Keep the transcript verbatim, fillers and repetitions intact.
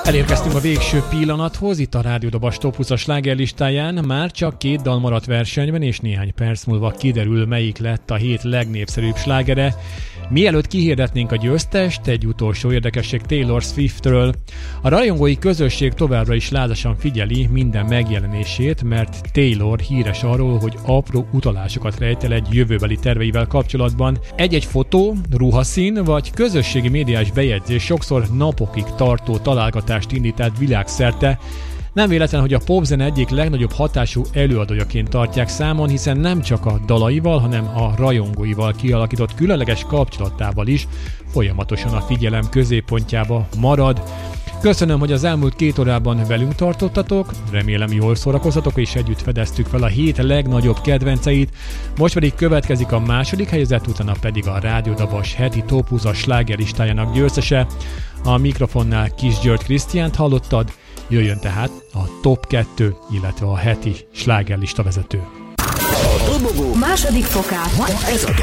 Elérkeztünk a végső pillanathoz, itt a Rádió Dobas Top húszas slágerlistáján. Már csak két dal maradt versenyben, és néhány perc múlva kiderül, melyik lett a hét legnépszerűbb slágere. Mielőtt kihirdetnénk a győztest, egy utolsó érdekesség Taylor Swiftről. A rajongói közösség továbbra is lázasan figyeli minden megjelenését, mert Taylor híres arról, hogy apró utalásokat rejtel egy jövőbeli terveivel kapcsolatban. Egy-egy fotó, ruhaszín vagy közösségi médiás bejegyzés sokszor napokig tartó találgatást indít át világszerte. Nem véletlen, hogy a popzene egyik legnagyobb hatású előadójaként tartják számon, hiszen nem csak a dalaival, hanem a rajongóival kialakított különleges kapcsolatával is folyamatosan a figyelem középpontjába marad. Köszönöm, hogy az elmúlt két órában velünk tartottatok, remélem jól szórakoztatok, és együtt fedeztük fel a hét legnagyobb kedvenceit. Most pedig következik a második helyezett, utána pedig a Rádió Dabas heti Top húszas slágerlistájának győztese. A mikrofonnál Kis György Krisztiánt hallottad, jöjjön tehát a top kettő, illetve a heti slágerlista vezető. A dobogó második fokát. Ez a